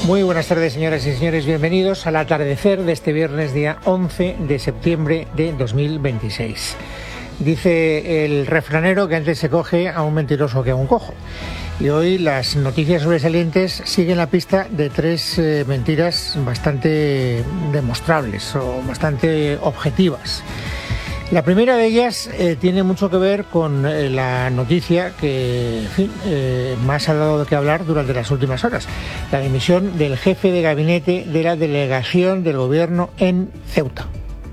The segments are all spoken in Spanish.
Muy buenas tardes, señoras y señores. Bienvenidos al atardecer de este viernes, día 11 de septiembre de 2026. Dice el refranero que antes se coge a un mentiroso que a un cojo. Y hoy las noticias sobresalientes siguen la pista de tres mentiras bastante demostrables o bastante objetivas. La primera de ellas tiene mucho que ver con la noticia que más ha dado de qué hablar durante las últimas horas, la dimisión del jefe de gabinete de la delegación del gobierno en Ceuta.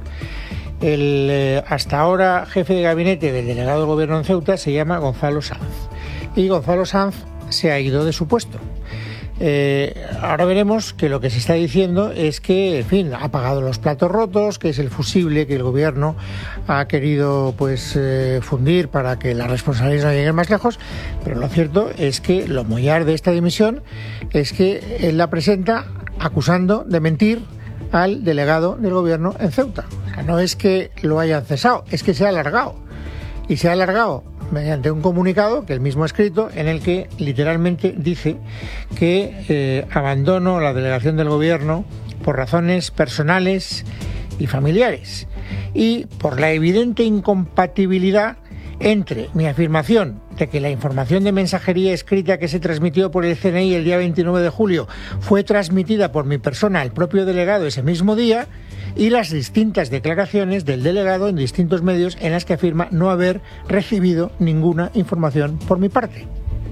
El hasta ahora jefe de gabinete del delegado del gobierno en Ceuta se llama Gonzalo Sanz, y Gonzalo Sanz se ha ido de su puesto. Ahora veremos que lo que se está diciendo es que, en fin, ha pagado los platos rotos, que es el fusible que el gobierno ha querido fundir para que las responsabilidades no lleguen más lejos, pero lo cierto es que lo mollar de esta dimisión es que él la presenta acusando de mentir al delegado del gobierno en Ceuta. O sea, no es que lo hayan cesado, es que se ha alargado. Y se ha alargado mediante un comunicado que él mismo ha escrito, en el que literalmente dice que abandono la delegación del gobierno por razones personales y familiares y por la evidente incompatibilidad entre mi afirmación de que la información de mensajería escrita que se transmitió por el CNI el día 29 de julio fue transmitida por mi persona al propio delegado ese mismo día, y las distintas declaraciones del delegado en distintos medios en las que afirma no haber recibido ninguna información por mi parte.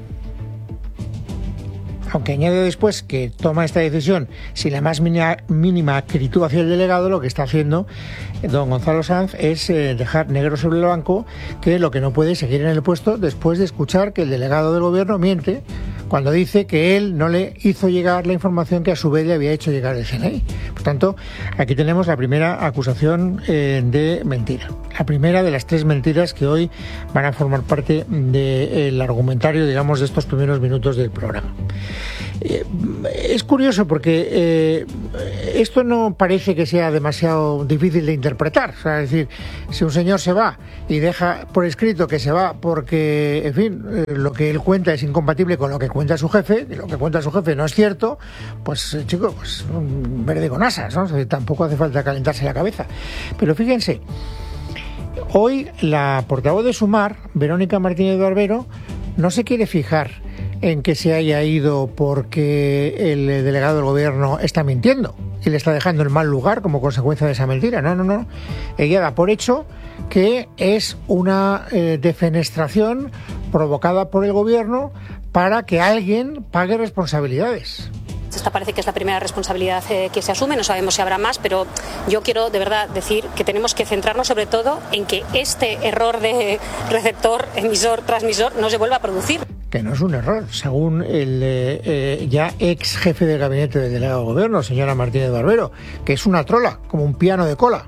Aunque añade después que toma esta decisión sin la más mínima acritud hacia el delegado, lo que está haciendo don Gonzalo Sanz es dejar negro sobre el blanco que lo que no puede es seguir en el puesto después de escuchar que el delegado del gobierno miente cuando dice que él no le hizo llegar la información que a su vez le había hecho llegar el CNI. Por tanto, aquí tenemos la primera acusación de mentira. La primera de las tres mentiras que hoy van a formar parte del argumentario, digamos, de estos primeros minutos del programa. Es curioso porque esto no parece que sea demasiado difícil de interpretar. O sea, es decir, si un señor se va y deja por escrito que se va porque, en fin, lo que él cuenta es incompatible con lo que cuenta su jefe, y lo que cuenta su jefe no es cierto, pues chico, pues verde con asas, ¿no? O sea, tampoco hace falta calentarse la cabeza. Pero fíjense, hoy la portavoz de Sumar, Verónica Martínez Barbero, no se quiere fijar en que se haya ido porque el delegado del gobierno está mintiendo y le está dejando en mal lugar como consecuencia de esa mentira. No. Ella da por hecho que es una defenestración provocada por el gobierno para que alguien pague responsabilidades. Esta parece que es la primera responsabilidad que se asume, no sabemos si habrá más, pero yo quiero de verdad decir que tenemos que centrarnos sobre todo en que este error de receptor, emisor, transmisor no se vuelva a producir. Que no es un error, según el ya ex jefe del gabinete del delegado del gobierno, señora Martínez Barbero, que es una trola, como un piano de cola.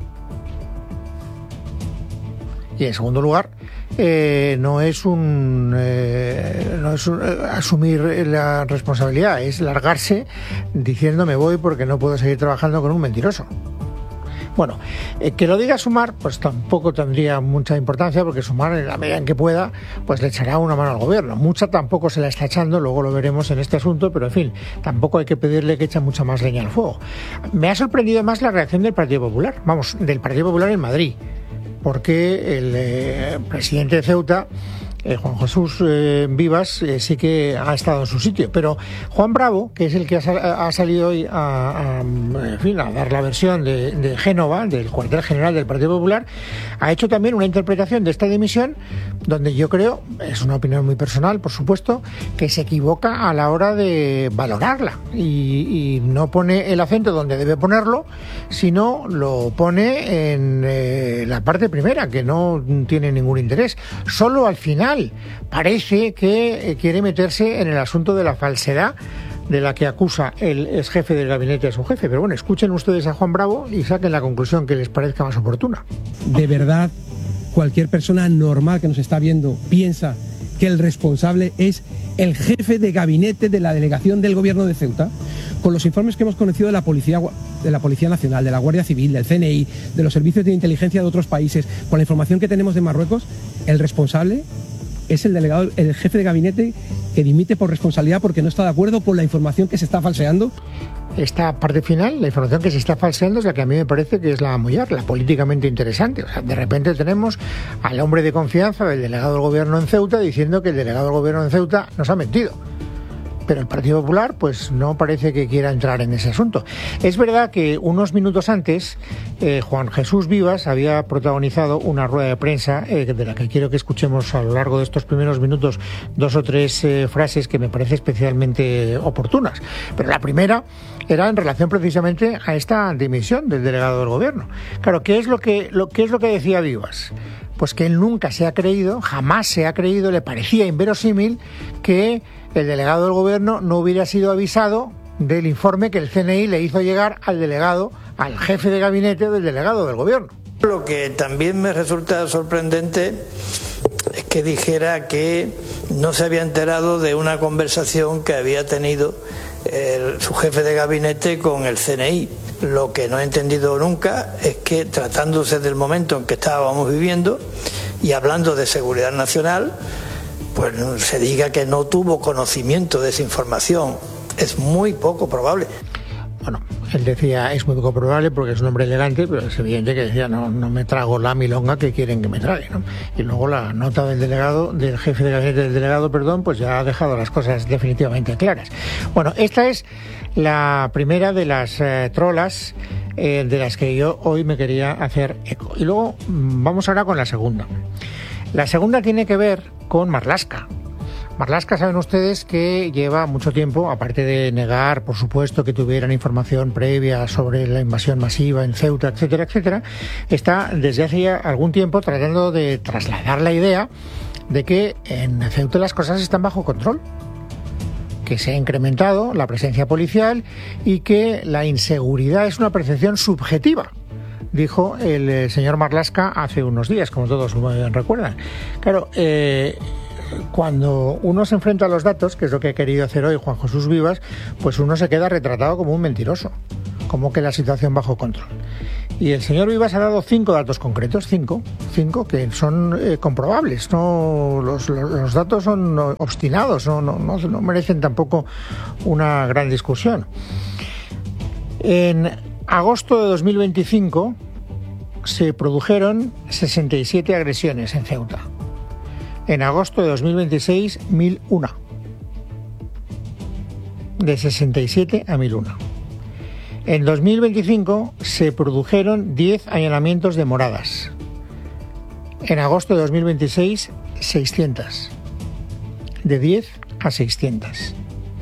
Y en segundo lugar, no es asumir la responsabilidad, es largarse diciendo me voy porque no puedo seguir trabajando con un mentiroso. Bueno, que lo diga Sumar, pues tampoco tendría mucha importancia, porque Sumar, en la medida en que pueda, pues le echará una mano al gobierno. Mucha tampoco se la está echando, luego lo veremos en este asunto, pero en fin, tampoco hay que pedirle que eche mucha más leña al fuego. Me ha sorprendido más la reacción del Partido Popular, del Partido Popular en Madrid, porque el presidente de Ceuta, Juan Jesús Vivas, sí que ha estado en su sitio, pero Juan Bravo, que es el que ha salido hoy a dar la versión de Génova, del cuartel general del Partido Popular, ha hecho también una interpretación de esta dimisión donde yo creo, es una opinión muy personal, por supuesto, que se equivoca a la hora de valorarla y no pone el acento donde debe ponerlo, sino lo pone en la parte primera, que no tiene ningún interés. Solo al final parece que quiere meterse en el asunto de la falsedad de la que acusa el ex jefe del gabinete a su jefe. Pero bueno, escuchen ustedes a Juan Bravo y saquen la conclusión que les parezca más oportuna. De verdad, cualquier persona normal que nos está viendo piensa que el responsable es el jefe de gabinete de la delegación del gobierno de Ceuta. Con los informes que hemos conocido de la Policía Nacional, de la Guardia Civil, del CNI, de los servicios de inteligencia de otros países, con la información que tenemos de Marruecos, el responsable es el jefe de gabinete que dimite por responsabilidad porque no está de acuerdo con la información que se está falseando. Esta parte final, la información que se está falseando, es la que a mí me parece que es la políticamente interesante. O sea, de repente tenemos al hombre de confianza del delegado del gobierno en Ceuta diciendo que el delegado del gobierno en Ceuta nos ha mentido. Pero el Partido Popular pues no parece que quiera entrar en ese asunto. Es verdad que unos minutos antes Juan Jesús Vivas había protagonizado una rueda de prensa de la que quiero que escuchemos a lo largo de estos primeros minutos 2 o 3 frases que me parecen especialmente oportunas. Pero la primera era en relación precisamente a esta dimisión del delegado del gobierno. Claro, ¿qué es lo que decía Vivas? Pues que él nunca se ha creído, jamás se ha creído, le parecía inverosímil que el delegado del gobierno no hubiera sido avisado del informe que el CNI le hizo llegar al delegado, al jefe de gabinete del delegado del gobierno. Lo que también me resulta sorprendente es que dijera que no se había enterado de una conversación que había tenido su jefe de gabinete con el CNI. Lo que no he entendido nunca es que, tratándose del momento en que estábamos viviendo y hablando de seguridad nacional, pues se diga que no tuvo conocimiento de esa información. Es muy poco probable. Bueno, él decía es muy poco probable porque es un hombre elegante, pero es evidente que decía no me trago la milonga que quieren que me trague, ¿no? Y luego la nota del jefe de gabinete del delegado, pues ya ha dejado las cosas definitivamente claras. Bueno, esta es la primera de las trolas de las que yo hoy me quería hacer eco. Y luego vamos ahora con la segunda. La segunda tiene que ver con Marlaska. Marlaska, saben ustedes que lleva mucho tiempo, aparte de negar, por supuesto, que tuvieran información previa sobre la invasión masiva en Ceuta, etcétera, etcétera, está desde hace ya algún tiempo tratando de trasladar la idea de que en Ceuta las cosas están bajo control, que se ha incrementado la presencia policial y que la inseguridad es una percepción subjetiva, dijo el señor Marlaska hace unos días, como todos recuerdan. Claro, cuando uno se enfrenta a los datos, que es lo que ha querido hacer hoy Juan Jesús Vivas, pues uno se queda retratado como un mentiroso, como que la situación bajo control. Y el señor Vivas ha dado 5 datos concretos, 5 que son comprobables. No, los datos son obstinados, no merecen tampoco una gran discusión. En agosto de 2025 se produjeron 67 agresiones en Ceuta. En agosto de 2026, 1001. De 67 a 1001. En 2025 se produjeron 10 allanamientos de moradas. En agosto de 2026, 600. De 10 a 600.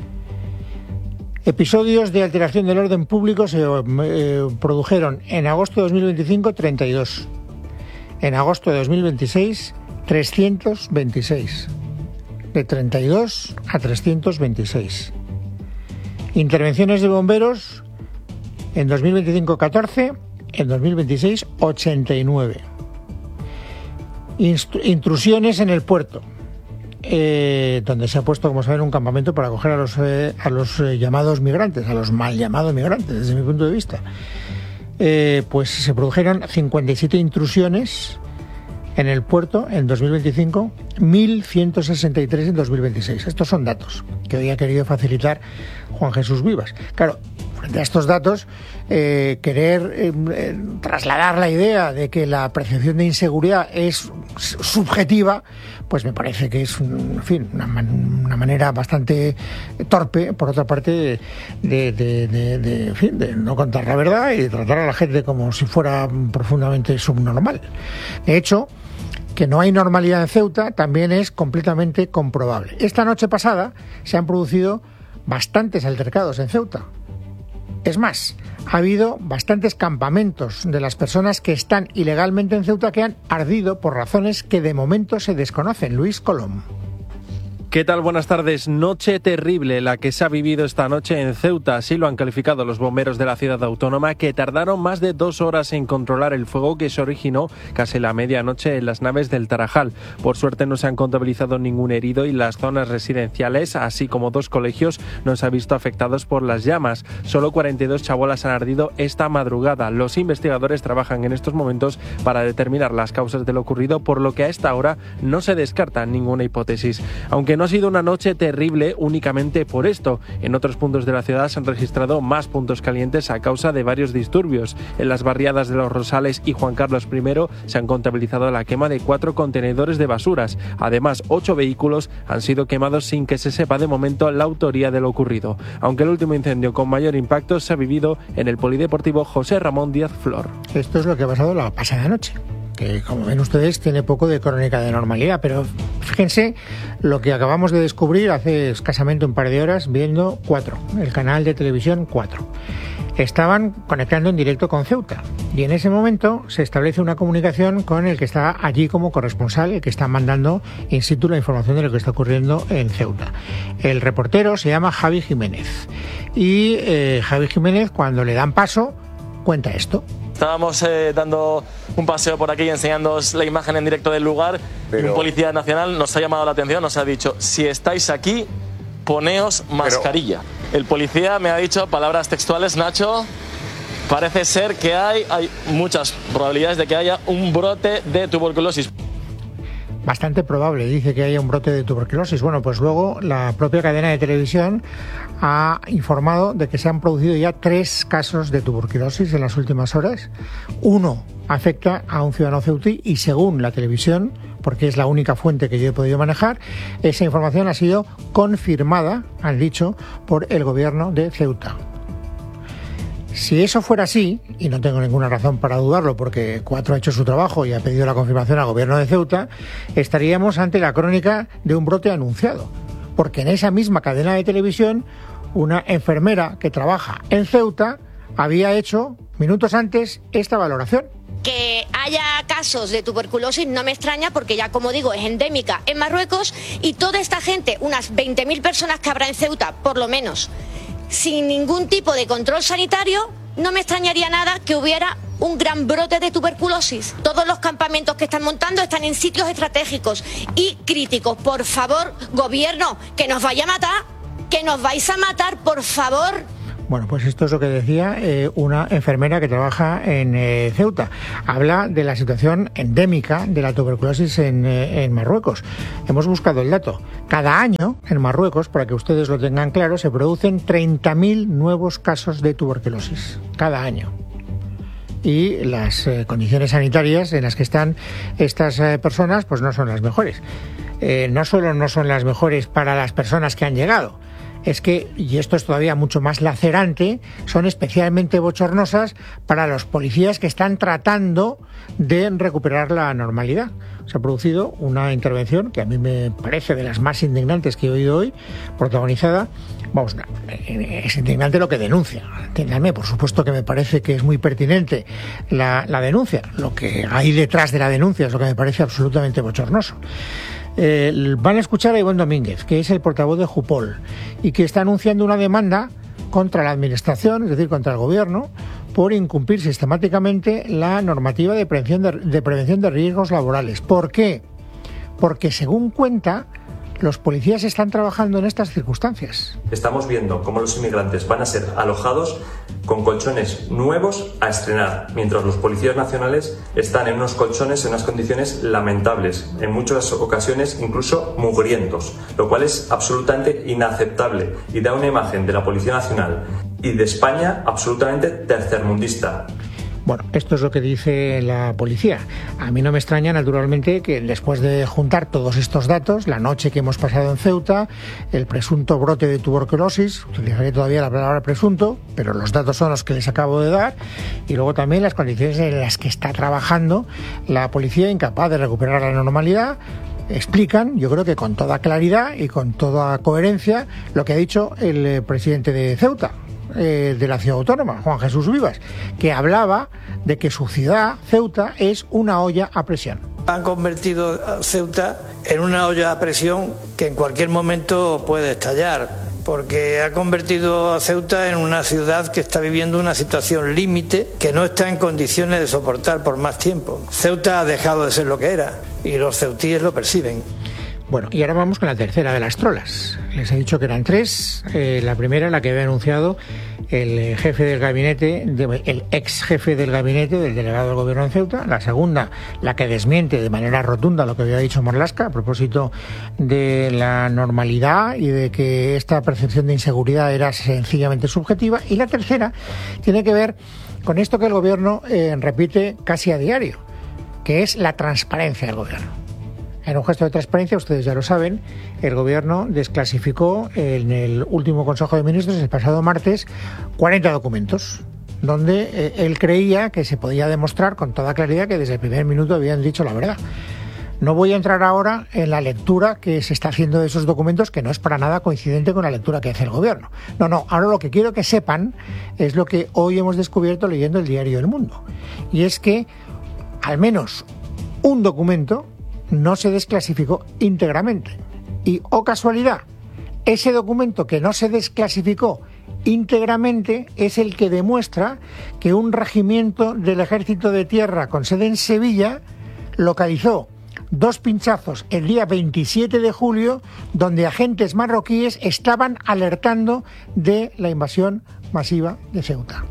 Episodios de alteración del orden público se produjeron en agosto de 2025, 32. En agosto de 2026, 326. De 32 a 326. Intervenciones de bomberos en 2025, 14. En 2026, 89. Intrusiones en el puerto, donde se ha puesto, como saben, un campamento para acoger a los llamados migrantes, a los mal llamados migrantes, desde mi punto de vista. Pues se produjeron 57 intrusiones en el puerto en 2025, 1.163 en 2026. Estos son datos que hoy ha querido facilitar Juan Jesús Vivas. Claro, frente a estos datos, querer trasladar la idea de que la percepción de inseguridad es subjetiva, pues me parece que es una manera bastante torpe, por otra parte, de no contar la verdad y de tratar a la gente como si fuera profundamente subnormal. De hecho, que no hay normalidad en Ceuta también es completamente comprobable. Esta noche pasada se han producido bastantes altercados en Ceuta. Es más, ha habido bastantes campamentos de las personas que están ilegalmente en Ceuta que han ardido por razones que de momento se desconocen. Luis Colom. ¿Qué tal? Buenas tardes. Noche terrible la que se ha vivido esta noche en Ceuta. Así lo han calificado los bomberos de la ciudad autónoma, que tardaron más de 2 horas en controlar el fuego que se originó casi la medianoche en las naves del Tarajal. Por suerte no se han contabilizado ningún herido y las zonas residenciales, así como 2 colegios, no se han visto afectados por las llamas. Solo 42 chabolas han ardido esta madrugada. Los investigadores trabajan en estos momentos para determinar las causas de lo ocurrido, por lo que a esta hora no se descarta ninguna hipótesis. Aunque no ha sido una noche terrible únicamente por esto. En otros puntos de la ciudad se han registrado más puntos calientes a causa de varios disturbios. En las barriadas de Los Rosales y Juan Carlos I se han contabilizado la quema de 4 contenedores de basuras. Además, 8 vehículos han sido quemados sin que se sepa de momento la autoría de lo ocurrido. Aunque el último incendio con mayor impacto se ha vivido en el polideportivo José Ramón Díaz Flor. Esto es lo que ha pasado la pasada noche, que como ven ustedes tiene poco de crónica de normalidad, pero fíjense lo que acabamos de descubrir hace escasamente un par de horas viendo 4, el canal de televisión 4. Estaban conectando en directo con Ceuta y en ese momento se establece una comunicación con el que está allí como corresponsal, el que está mandando in situ la información de lo que está ocurriendo en Ceuta. El reportero se llama Javi Jiménez y Javi Jiménez, cuando le dan paso, cuenta esto. Estábamos dando un paseo por aquí enseñándoos la imagen en directo del lugar. Y un policía nacional nos ha llamado la atención, nos ha dicho: si estáis aquí, poneos mascarilla. El policía me ha dicho palabras textuales: Nacho, parece ser que hay muchas probabilidades de que haya un brote de tuberculosis. Bastante probable, dice, que haya un brote de tuberculosis. Bueno, pues luego la propia cadena de televisión ha informado de que se han producido ya 3 casos de tuberculosis en las últimas horas. 1 afecta a un ciudadano ceutí y, según la televisión, porque es la única fuente que yo he podido manejar, esa información ha sido confirmada, han dicho, por el gobierno de Ceuta. Si eso fuera así, y no tengo ninguna razón para dudarlo porque 4 ha hecho su trabajo y ha pedido la confirmación al gobierno de Ceuta, estaríamos ante la crónica de un brote anunciado. Porque en esa misma cadena de televisión, una enfermera que trabaja en Ceuta había hecho, minutos antes, esta valoración. Que haya casos de tuberculosis no me extraña porque ya, como digo, es endémica en Marruecos y toda esta gente, unas 20.000 personas que habrá en Ceuta, por lo menos, sin ningún tipo de control sanitario, no me extrañaría nada que hubiera un gran brote de tuberculosis. Todos los campamentos que están montando están en sitios estratégicos y críticos. Por favor, gobierno, que nos vaya a matar, que nos vais a matar, por favor. Bueno, pues esto es lo que decía una enfermera que trabaja en Ceuta. Habla de la situación endémica de la tuberculosis en Marruecos. Hemos buscado el dato. Cada año en Marruecos, para que ustedes lo tengan claro, se producen 30.000 nuevos casos de tuberculosis. Cada año. Y las condiciones sanitarias en las que están estas personas pues no son las mejores. No solo no son las mejores para las personas que han llegado, es que, y esto es todavía mucho más lacerante, son especialmente bochornosas para los policías que están tratando de recuperar la normalidad. Se ha producido una intervención que a mí me parece de las más indignantes que he oído hoy, protagonizada, vamos, es indignante lo que denuncia, entiéndanme, por supuesto que me parece que es muy pertinente la denuncia, lo que hay detrás de la denuncia es lo que me parece absolutamente bochornoso. Van a escuchar a Iván Domínguez, que es el portavoz de Jupol y que está anunciando una demanda contra la administración, es decir, contra el gobierno, por incumplir sistemáticamente la normativa de prevención de riesgos laborales. ¿Por qué? Porque, según cuenta, los policías están trabajando en estas circunstancias. Estamos viendo cómo los inmigrantes van a ser alojados con colchones nuevos a estrenar, mientras los policías nacionales están en unos colchones en unas condiciones lamentables, en muchas ocasiones incluso mugrientos, lo cual es absolutamente inaceptable y da una imagen de la Policía Nacional y de España absolutamente tercermundista. Bueno, esto es lo que dice la policía. A mí no me extraña, naturalmente, que después de juntar todos estos datos, la noche que hemos pasado en Ceuta, el presunto brote de tuberculosis, utilizaré todavía la palabra presunto, pero los datos son los que les acabo de dar, y luego también las condiciones en las que está trabajando la policía, incapaz de recuperar la normalidad, explican, yo creo que con toda claridad y con toda coherencia, lo que ha dicho el presidente de Ceuta, de la ciudad autónoma, Juan Jesús Vivas, que hablaba de que su ciudad, Ceuta, es una olla a presión. Han convertido a Ceuta en una olla a presión que en cualquier momento puede estallar, porque ha convertido a Ceuta en una ciudad que está viviendo una situación límite que no está en condiciones de soportar por más tiempo. Ceuta ha dejado de ser lo que era y los ceutíes lo perciben. Bueno, y ahora vamos con la tercera de las trolas. Les he dicho que eran tres. La primera, la que había anunciado el jefe del gabinete, el ex jefe del gabinete del delegado del gobierno en Ceuta. La segunda, la que desmiente de manera rotunda lo que había dicho Marlaska a propósito de la normalidad y de que esta percepción de inseguridad era sencillamente subjetiva. Y la tercera tiene que ver con esto que el gobierno repite casi a diario, que es la transparencia del gobierno. En un gesto de transparencia, ustedes ya lo saben, el Gobierno desclasificó en el último Consejo de Ministros, el pasado martes, 40 documentos, donde él creía que se podía demostrar con toda claridad que desde el primer minuto habían dicho la verdad. No voy a entrar ahora en la lectura que se está haciendo de esos documentos, que no es para nada coincidente con la lectura que hace el Gobierno. No, ahora lo que quiero que sepan es lo que hoy hemos descubierto leyendo el diario El Mundo. Y es que al menos un documento no se desclasificó íntegramente. Y, oh casualidad, ese documento que no se desclasificó íntegramente es el que demuestra que un regimiento del Ejército de Tierra con sede en Sevilla localizó 2 pinchazos el día 27 de julio donde agentes marroquíes estaban alertando de la invasión masiva de Ceuta.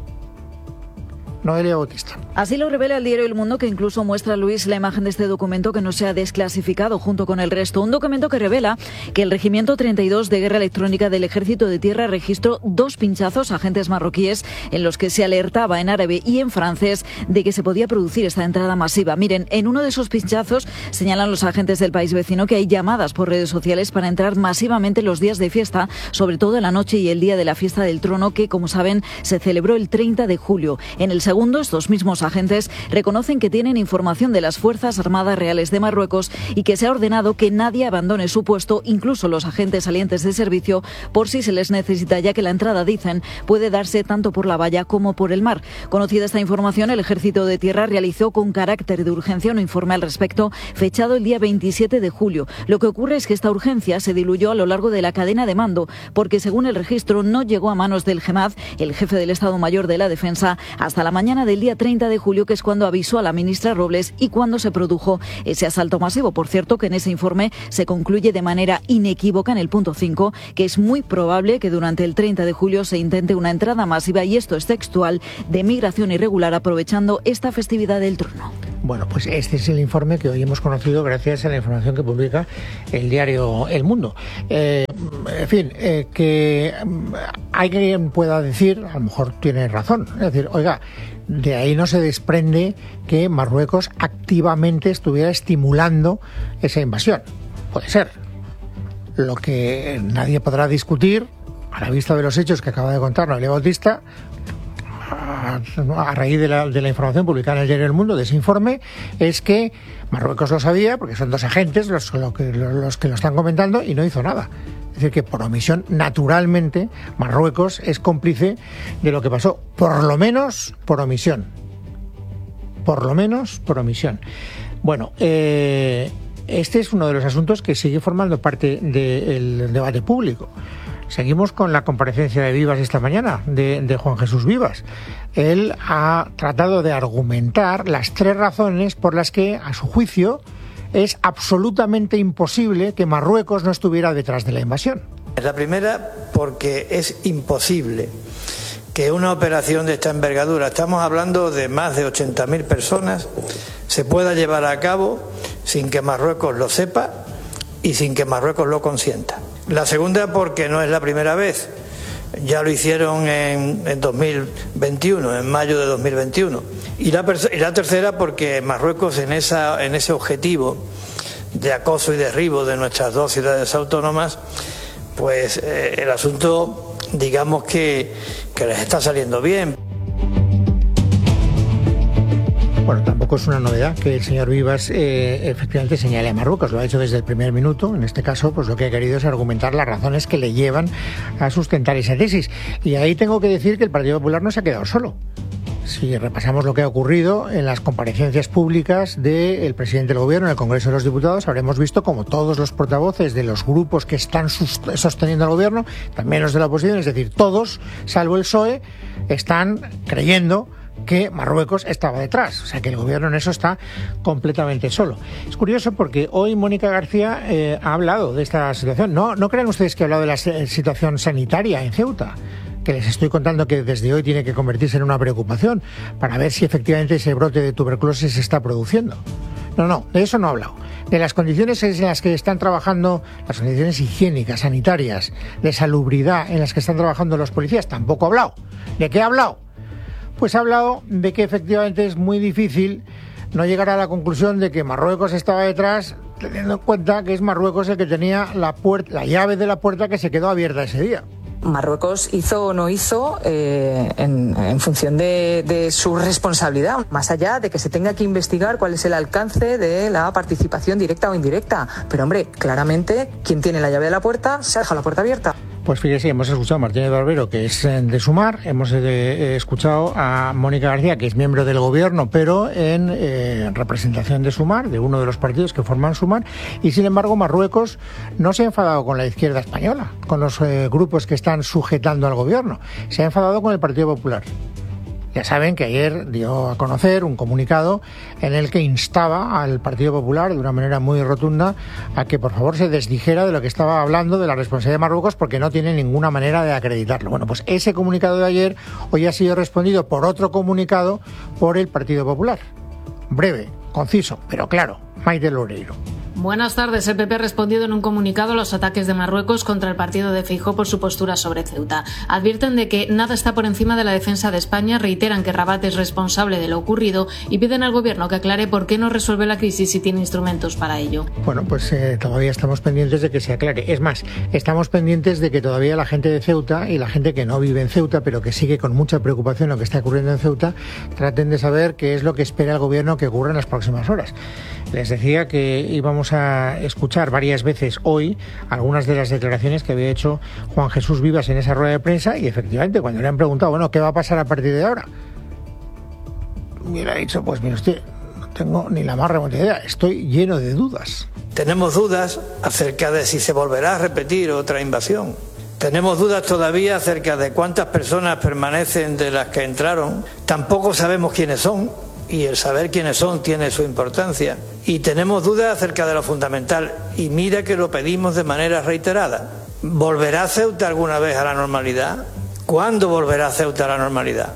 Noelia Bautista. Así lo revela el diario El Mundo, que incluso muestra, Luis, la imagen de este documento que no se ha desclasificado junto con el resto. Un documento que revela que el Regimiento 32 de Guerra Electrónica del Ejército de Tierra registró 2 pinchazos a agentes marroquíes en los que se alertaba en árabe y en francés de que se podía producir esta entrada masiva. Miren, en uno de esos pinchazos señalan los agentes del país vecino que hay llamadas por redes sociales para entrar masivamente los días de fiesta, sobre todo en la noche y el día de la fiesta del trono, que, como saben, se celebró el 30 de julio. En el segundo, estos mismos agentes reconocen que tienen información de las Fuerzas Armadas Reales de Marruecos y que se ha ordenado que nadie abandone su puesto, incluso los agentes salientes de servicio, por si se les necesita, ya que la entrada, dicen, puede darse tanto por la valla como por el mar. Conocida esta información, el Ejército de Tierra realizó con carácter de urgencia un informe al respecto, fechado el día 27 de julio. Lo que ocurre es que esta urgencia se diluyó a lo largo de la cadena de mando, porque según el registro no llegó a manos del GEMAD, el jefe del Estado Mayor de la Defensa, hasta la mañana del día 30 de julio, que es cuando avisó a la ministra Robles y cuando se produjo ese asalto masivo. Por cierto, que en ese informe se concluye de manera inequívoca en el punto 5 que es muy probable que durante el 30 de julio se intente una entrada masiva, y esto es textual, de migración irregular aprovechando esta festividad del trono. Bueno, pues este es el informe que hoy hemos conocido gracias a la información que publica el diario El Mundo. En fin, que hay quien pueda decir, a lo mejor tiene razón, es decir, oiga, de ahí no se desprende que Marruecos activamente estuviera estimulando esa invasión. Puede ser. Lo que nadie podrá discutir, a la vista de los hechos que acaba de contar Noelia Bautista, a raíz de la información publicada en el diario El Mundo, de ese informe, es que Marruecos lo sabía, porque son 2 agentes los que lo están comentando, y no hizo nada. Es decir, que por omisión, naturalmente, Marruecos es cómplice de lo que pasó, por lo menos por omisión. Por lo menos por omisión. Bueno, este es uno de los asuntos que sigue formando parte del debate público. Seguimos con la comparecencia de Vivas esta mañana, de Juan Jesús Vivas. Él ha tratado de argumentar las 3 razones por las que, a su juicio, es absolutamente imposible que Marruecos no estuviera detrás de la invasión. La primera, porque es imposible que una operación de esta envergadura, estamos hablando de más de 80.000 personas, se pueda llevar a cabo sin que Marruecos lo sepa y sin que Marruecos lo consienta. La segunda, porque no es la primera vez. Ya lo hicieron en 2021, en mayo de 2021. Y la tercera, porque Marruecos, en ese objetivo de acoso y derribo de nuestras 2 ciudades autónomas, pues el asunto, digamos que les está saliendo bien. Bueno, tampoco es una novedad que el señor Vivas efectivamente señale a Marruecos. Lo ha hecho desde el primer minuto. En este caso, pues lo que ha querido es argumentar las razones que le llevan a sustentar esa tesis. Y ahí tengo que decir que el Partido Popular no se ha quedado solo. Si repasamos lo que ha ocurrido en las comparecencias públicas del presidente del Gobierno en el Congreso de los Diputados, habremos visto como todos los portavoces de los grupos que están sosteniendo al Gobierno, también los de la oposición, es decir, todos, salvo el PSOE, están creyendo que Marruecos estaba detrás, o sea que el Gobierno en eso está completamente solo. Es curioso porque hoy Mónica García ha hablado de esta situación. No crean ustedes que ha hablado de la situación sanitaria en Ceuta, que les estoy contando que desde hoy tiene que convertirse en una preocupación para ver si efectivamente ese brote de tuberculosis se está produciendo. No, de eso no ha hablado. De las condiciones en las que están trabajando, las condiciones higiénicas, sanitarias, de salubridad en las que están trabajando los policías, tampoco ha hablado. ¿De qué ha hablado? Pues ha hablado de que efectivamente es muy difícil no llegar a la conclusión de que Marruecos estaba detrás, teniendo en cuenta que es Marruecos el que tenía la llave de la puerta que se quedó abierta ese día. Marruecos hizo o no hizo en función de su responsabilidad, más allá de que se tenga que investigar cuál es el alcance de la participación directa o indirecta. Pero hombre, claramente, quien tiene la llave de la puerta se ha dejado la puerta abierta. Pues fíjese, hemos escuchado a Martínez Barbero, que es de Sumar, hemos escuchado a Mónica García, que es miembro del Gobierno, pero en representación de Sumar, de uno de los partidos que forman Sumar, y sin embargo Marruecos no se ha enfadado con la izquierda española, con los grupos que están sujetando al Gobierno, se ha enfadado con el Partido Popular. Ya saben que ayer dio a conocer un comunicado en el que instaba al Partido Popular de una manera muy rotunda a que por favor se desdijera de lo que estaba hablando de la responsabilidad de Marruecos porque no tiene ninguna manera de acreditarlo. Bueno, pues ese comunicado de ayer hoy ha sido respondido por otro comunicado por el Partido Popular. Breve, conciso, pero claro. Maite Loureiro. Buenas tardes. El PP ha respondido en un comunicado a los ataques de Marruecos contra el partido de Feijóo por su postura sobre Ceuta. Advierten de que nada está por encima de la defensa de España, reiteran que Rabat es responsable de lo ocurrido y piden al Gobierno que aclare por qué no resuelve la crisis si tiene instrumentos para ello. Bueno, pues todavía estamos pendientes de que se aclare. Es más, estamos pendientes de que todavía la gente de Ceuta y la gente que no vive en Ceuta, pero que sigue con mucha preocupación lo que está ocurriendo en Ceuta, traten de saber qué es lo que espera el Gobierno que ocurra en las próximas horas. Les decía que íbamos a escuchar varias veces hoy algunas de las declaraciones que había hecho Juan Jesús Vivas en esa rueda de prensa y efectivamente cuando le han preguntado, bueno, ¿qué va a pasar a partir de ahora? Y él ha dicho, pues mire usted, no tengo ni la más remota idea, estoy lleno de dudas. Tenemos dudas acerca de si se volverá a repetir otra invasión. Tenemos dudas todavía acerca de cuántas personas permanecen de las que entraron. Tampoco sabemos quiénes son. Y el saber quiénes son tiene su importancia. Y tenemos dudas acerca de lo fundamental. Y mira que lo pedimos de manera reiterada. ¿Volverá Ceuta alguna vez a la normalidad? ¿Cuándo volverá Ceuta a la normalidad?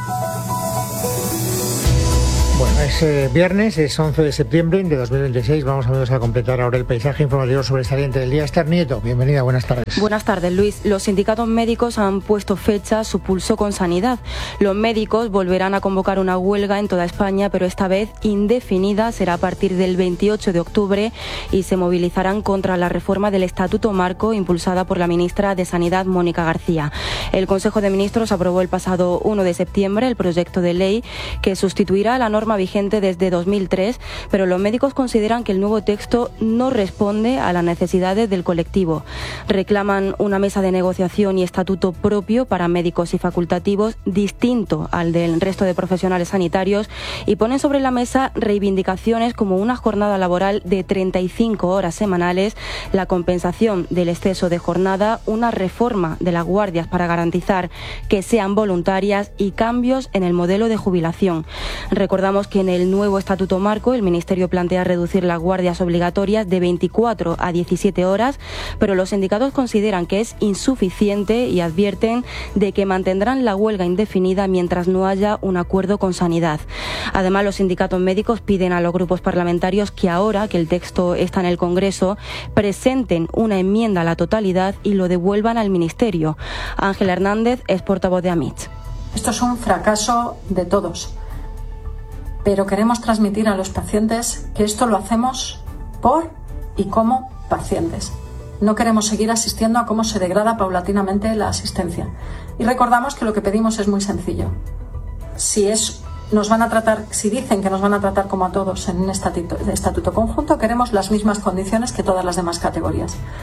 Bueno, es viernes, es 11 de septiembre de 2026. Vamos a completar ahora el paisaje informativo sobresaliente del día. Esther Nieto, bienvenida, buenas tardes. Buenas tardes, Luis. Los sindicatos médicos han puesto fecha a su pulso con Sanidad. Los médicos volverán a convocar una huelga en toda España, pero esta vez indefinida. Será a partir del 28 de octubre y se movilizarán contra la reforma del Estatuto Marco impulsada por la ministra de Sanidad, Mónica García. El Consejo de Ministros aprobó el pasado 1 de septiembre el proyecto de ley que sustituirá la norma vigente desde 2003, pero los médicos consideran que el nuevo texto no responde a las necesidades del colectivo. Reclaman una mesa de negociación y estatuto propio para médicos y facultativos distinto al del resto de profesionales sanitarios y ponen sobre la mesa reivindicaciones como una jornada laboral de 35 horas semanales, la compensación del exceso de jornada, una reforma de las guardias para garantizar que sean voluntarias y cambios en el modelo de jubilación. Recordamos que en el nuevo Estatuto Marco el Ministerio plantea reducir las guardias obligatorias de 24 a 17 horas, pero los sindicatos consideran que es insuficiente y advierten de que mantendrán la huelga indefinida mientras no haya un acuerdo con Sanidad. Además, los sindicatos médicos piden a los grupos parlamentarios que ahora que el texto está en el Congreso presenten una enmienda a la totalidad y lo devuelvan al Ministerio. Ángela Hernández es portavoz de AMITS. Esto es un fracaso de todos. Pero queremos transmitir a los pacientes que esto lo hacemos por y como pacientes. No queremos seguir asistiendo a cómo se degrada paulatinamente la asistencia. Y recordamos que lo que pedimos es muy sencillo. Si dicen que nos van a tratar como a todos en un estatuto conjunto, queremos las mismas condiciones que todas las demás categorías.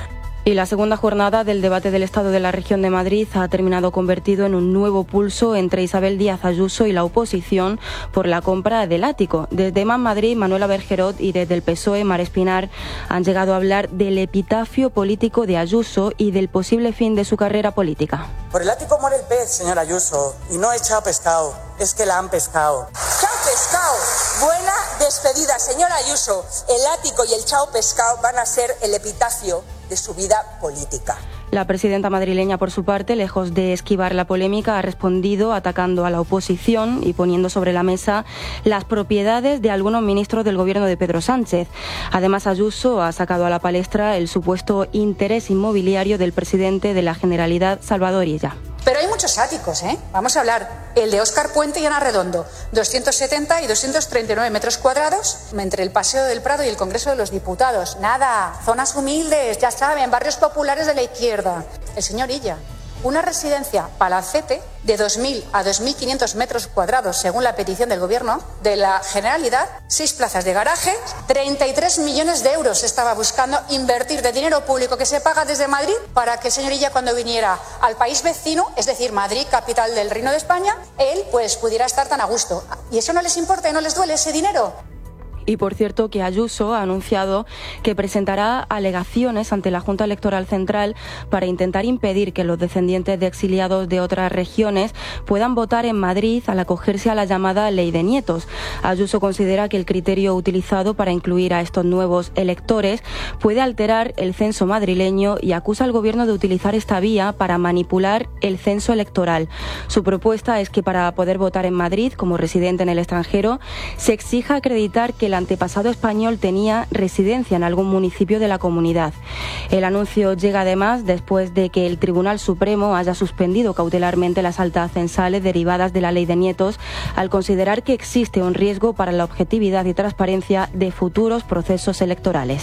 Y la segunda jornada del debate del Estado de la Región de Madrid ha terminado convertido en un nuevo pulso entre Isabel Díaz Ayuso y la oposición por la compra del ático. Desde Más Madrid, Manuela Bergerot, y desde el PSOE, Mar Espinar, han llegado a hablar del epitafio político de Ayuso y del posible fin de su carrera política. Por el ático muere el pez, señora Ayuso, y no he echado pescado, es que la han pescado. ¡Chao pescado! Buena despedida, señora Ayuso. El ático y el chao pescado van a ser el epitafio de su vida política. La presidenta madrileña, por su parte, lejos de esquivar la polémica, ha respondido atacando a la oposición y poniendo sobre la mesa las propiedades de algunos ministros del gobierno de Pedro Sánchez. Además, Ayuso ha sacado a la palestra el supuesto interés inmobiliario del presidente de la Generalidad, Salvador Illa. Pero hay muchos áticos, ¿eh? Vamos a hablar. El de Óscar Puente y Ana Redondo, 270 y 239 metros cuadrados entre el Paseo del Prado y el Congreso de los Diputados. Nada, zonas humildes, ya saben, barrios populares de la izquierda. El señor Illa, una residencia palacete de 2.000 a 2.500 metros cuadrados, según la petición del Gobierno de la Generalidad, 6 plazas de garaje, 33 millones de euros estaba buscando invertir de dinero público que se paga desde Madrid para que el señor Illa, cuando viniera al país vecino, es decir, Madrid, capital del Reino de España, él pues pudiera estar tan a gusto. ¿Y eso no les importa y no les duele ese dinero? Y por cierto que Ayuso ha anunciado que presentará alegaciones ante la Junta Electoral Central para intentar impedir que los descendientes de exiliados de otras regiones puedan votar en Madrid al acogerse a la llamada Ley de Nietos. Ayuso considera que el criterio utilizado para incluir a estos nuevos electores puede alterar el censo madrileño y acusa al Gobierno de utilizar esta vía para manipular el censo electoral. Su propuesta es que para poder votar en Madrid como residente en el extranjero se exija acreditar que el antepasado español tenía residencia en algún municipio de la comunidad. El anuncio llega además después de que el Tribunal Supremo haya suspendido cautelarmente las altas censales derivadas de la Ley de Nietos al considerar que existe un riesgo para la objetividad y transparencia de futuros procesos electorales.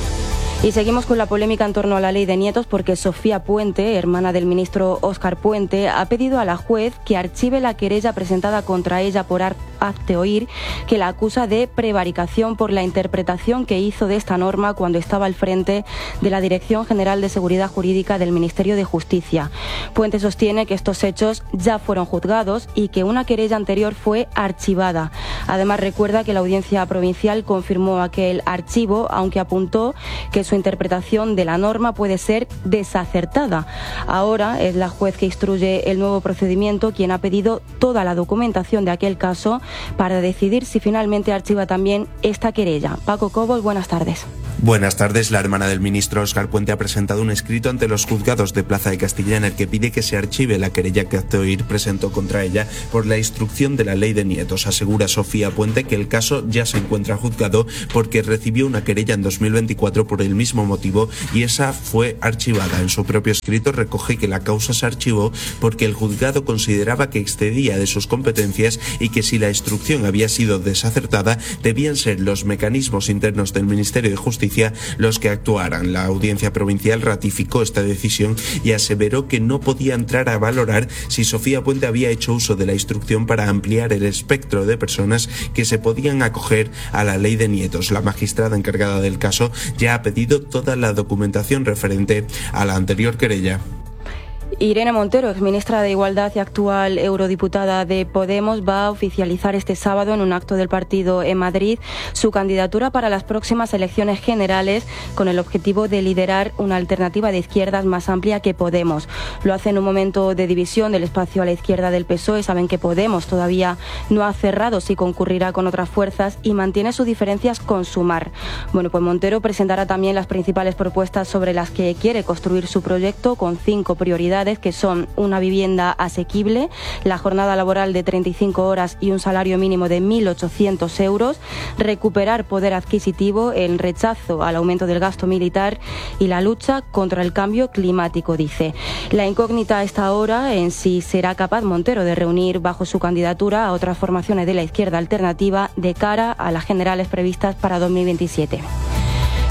Y seguimos con la polémica en torno a la Ley de Nietos porque Sofía Puente, hermana del ministro Óscar Puente, ha pedido a la juez que archive la querella presentada contra ella por hazte oír, que la acusa de prevaricación por la interpretación que hizo de esta norma cuando estaba al frente de la Dirección General de Seguridad Jurídica del Ministerio de Justicia. Puente sostiene que estos hechos ya fueron juzgados y que una querella anterior fue archivada. Además, recuerda que la Audiencia Provincial confirmó aquel archivo, aunque apuntó que su interpretación de la norma puede ser desacertada. Ahora es la juez que instruye el nuevo procedimiento quien ha pedido toda la documentación de aquel caso para decidir si finalmente archiva también esta querella. Paco Cobos, buenas tardes. Buenas tardes. La hermana del ministro Óscar Puente ha presentado un escrito ante los juzgados de Plaza de Castilla en el que pide que se archive la querella que hazte oír presentó contra ella por la instrucción de la Ley de Nietos. Asegura Sofía Puente que el caso ya se encuentra juzgado porque recibió una querella en 2024 por el mismo motivo y esa fue archivada. En su propio escrito recoge que la causa se archivó porque el juzgado consideraba que excedía de sus competencias y que si la instrucción había sido desacertada debían ser los mecanismos internos del Ministerio de Justicia los que actuaran. La Audiencia Provincial ratificó esta decisión y aseveró que no podía entrar a valorar si Sofía Puente había hecho uso de la instrucción para ampliar el espectro de personas que se podían acoger a la Ley de Nietos. La magistrada encargada del caso ya ha pedido toda la documentación referente a la anterior querella. Irene Montero, exministra de Igualdad y actual eurodiputada de Podemos, va a oficializar este sábado en un acto del partido en Madrid su candidatura para las próximas elecciones generales con el objetivo de liderar una alternativa de izquierdas más amplia que Podemos. Lo hace en un momento de división del espacio a la izquierda del PSOE. Saben que Podemos todavía no ha cerrado si concurrirá con otras fuerzas y mantiene sus diferencias con Sumar. Bueno, pues Montero presentará también las principales propuestas sobre las que quiere construir su proyecto con 5 prioridades que son una vivienda asequible, la jornada laboral de 35 horas y un salario mínimo de 1.800 euros, recuperar poder adquisitivo, el rechazo al aumento del gasto militar y la lucha contra el cambio climático, dice. La incógnita está ahora en si será capaz Montero de reunir bajo su candidatura a otras formaciones de la izquierda alternativa de cara a las generales previstas para 2027.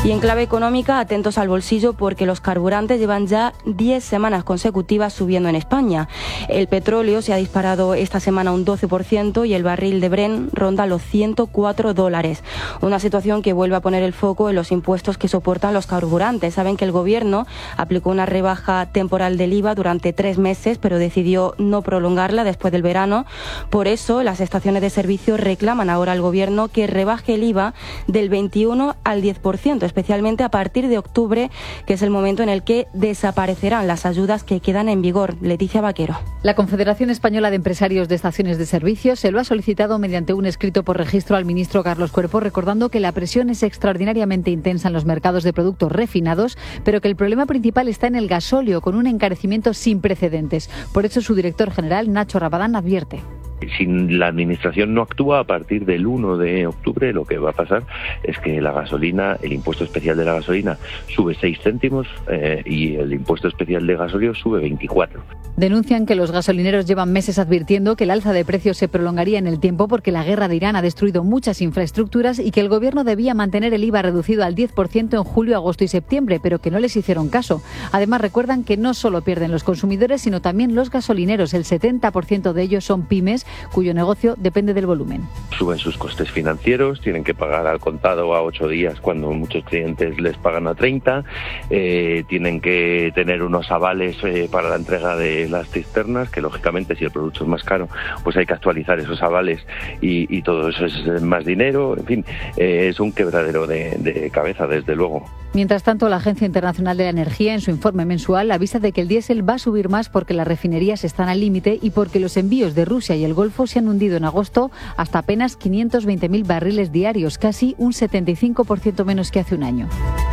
Y en clave económica, atentos al bolsillo porque los carburantes llevan ya 10 semanas consecutivas subiendo en España. El petróleo se ha disparado esta semana un 12% y el barril de Brent ronda los $104. Una situación que vuelve a poner el foco en los impuestos que soportan los carburantes. Saben que el gobierno aplicó una rebaja temporal del IVA durante 3 meses, pero decidió no prolongarla después del verano. Por eso, las estaciones de servicio reclaman ahora al gobierno que rebaje el IVA del 21 al 10%, especialmente a partir de octubre, que es el momento en el que desaparecerán las ayudas que quedan en vigor. Leticia Vaquero. La Confederación Española de Empresarios de Estaciones de Servicio se lo ha solicitado mediante un escrito por registro al ministro Carlos Cuerpo, recordando que la presión es extraordinariamente intensa en los mercados de productos refinados, pero que el problema principal está en el gasóleo, con un encarecimiento sin precedentes. Por eso su director general, Nacho Rabadán, advierte. Si la Administración no actúa, a partir del 1 de octubre lo que va a pasar es que la gasolina, el impuesto especial de la gasolina sube 6 céntimos y el impuesto especial de gasóleo sube 24. Denuncian que los gasolineros llevan meses advirtiendo que el alza de precios se prolongaría en el tiempo porque la guerra de Irán ha destruido muchas infraestructuras y que el gobierno debía mantener el IVA reducido al 10% en julio, agosto y septiembre, pero que no les hicieron caso. Además, recuerdan que no solo pierden los consumidores, sino también los gasolineros. El 70% de ellos son pymes, cuyo negocio depende del volumen. Suben sus costes financieros, tienen que pagar al contado a 8 días cuando muchos clientes les pagan a 30, tienen que tener unos avales para la entrega de las cisternas, que lógicamente si el producto es más caro, pues hay que actualizar esos avales y todo eso es más dinero, en fin, es un quebradero de cabeza, desde luego. Mientras tanto, la Agencia Internacional de la Energía, en su informe mensual, avisa de que el diésel va a subir más porque las refinerías están al límite y porque los envíos de Rusia y el Golfo se han hundido en agosto hasta apenas 520.000 barriles diarios, casi un 75% menos que hace un año.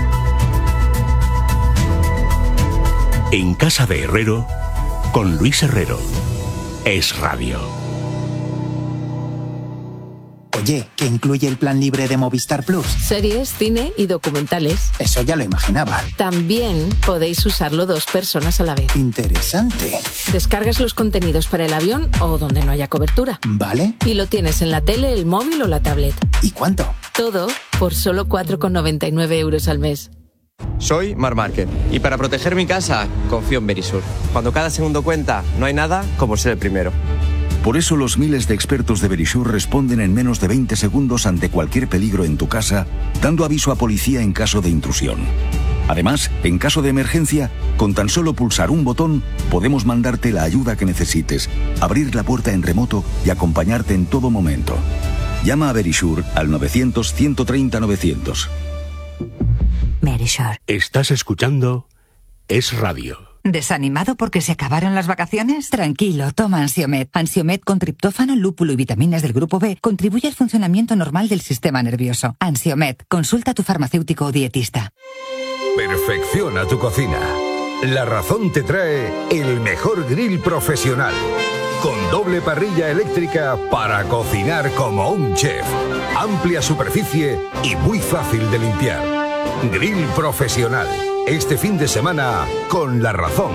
En Casa de Herrero, con Luis Herrero. Es Radio. Oye, ¿qué incluye el plan libre de Movistar Plus? Series, cine y documentales. Eso ya lo imaginaba. También podéis usarlo 2 personas a la vez. Interesante. Descargas los contenidos para el avión o donde no haya cobertura. Vale. Y lo tienes en la tele, el móvil o la tablet. ¿Y cuánto? Todo por solo 4,99 euros al mes. Soy Marc Márquez y para proteger mi casa confío en Verisur. Cuando cada segundo cuenta, no hay nada como ser el primero. Por eso los miles de expertos de Verisur responden en menos de 20 segundos ante cualquier peligro en tu casa, dando aviso a policía en caso de intrusión. Además, en caso de emergencia, con tan solo pulsar un botón, podemos mandarte la ayuda que necesites, abrir la puerta en remoto y acompañarte en todo momento. Llama a Verisur al 900-130-900. Verisur. Estás escuchando Es Radio. ¿Desanimado porque se acabaron las vacaciones? Tranquilo, toma Ansiomed. Ansiomed con triptófano, lúpulo y vitaminas del grupo B contribuye al funcionamiento normal del sistema nervioso. Ansiomed, consulta a tu farmacéutico o dietista. Perfecciona tu cocina. La Razón te trae el mejor grill profesional. Con doble parrilla eléctrica para cocinar como un chef. Amplia superficie y muy fácil de limpiar. Grill profesional. Este fin de semana con La Razón.